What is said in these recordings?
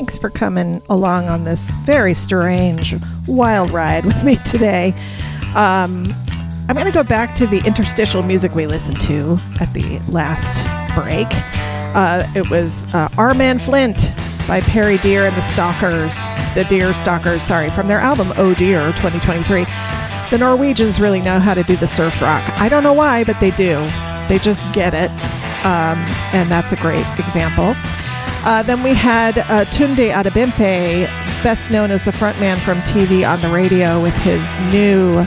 Thanks for coming along on this very strange, wild ride with me today. I'm going to go back to the interstitial music we listened to at the last break. It was Our Man Flint by Perry Deer and the Deer Stalkers, from their album Oh Dear 2023. The Norwegians really know how to do the surf rock. I don't know why, but they do. They just get it. And that's a great example. Then we had Tunde Adebimpe, best known as the frontman from TV on the Radio, with his new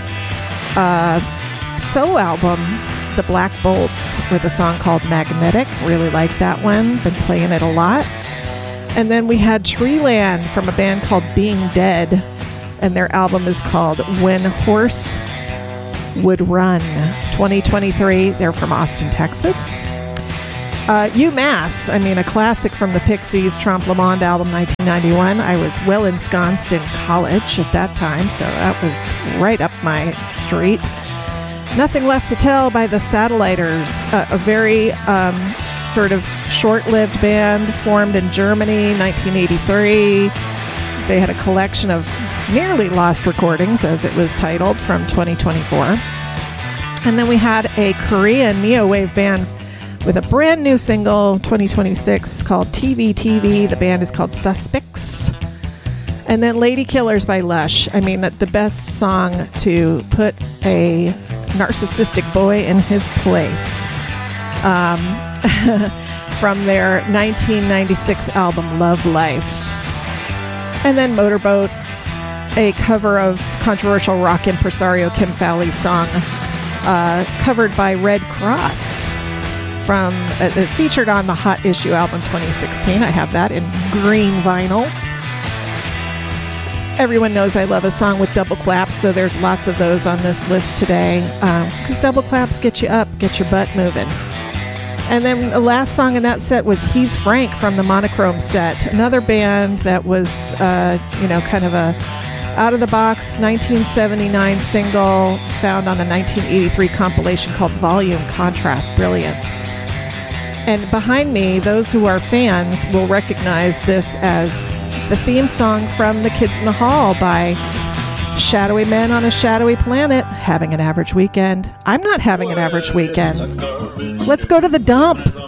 solo album, The Black Bolts, with a song called Magnetic. Really like that one. Been playing it a lot. And then we had Treeland from a band called Being Dead, and their album is called When Horse Would Run 2023. They're from Austin, Texas. UMass, a classic from the Pixies, Trompe le Monde album 1991. I was well ensconced in college at that time, so that was right up my street. Nothing Left to Tell by the Satelliters, a very sort of short-lived band formed in Germany, 1983. They had a collection of nearly lost recordings, as it was titled, from 2024. And then we had a Korean neo-wave band with a brand new single, 2026, called TV TV. The band is called Suspects. And then Lady Killers by Lush. The best song to put a narcissistic boy in his place. From their 1996 album, Love Life. And then Motorboat, a cover of controversial rock impresario Kim Fowley's song, covered by Red Cross. From featured on the Hot Issue album 2016. I have that in green vinyl. Everyone knows I love a song with double claps, so there's lots of those on this list today, because double claps get you up, get your butt moving. And then the last song in that set was He's Frank from the Monochrome Set, another band that was kind of a out-of-the-box 1979 single found on a 1983 compilation called Volume Contrast Brilliance. And behind me, those who are fans will recognize this as the theme song from The Kids in the Hall by Shadowy Men on a Shadowy Planet. Having an average weekend. I'm not having an average weekend. Let's go to the dump.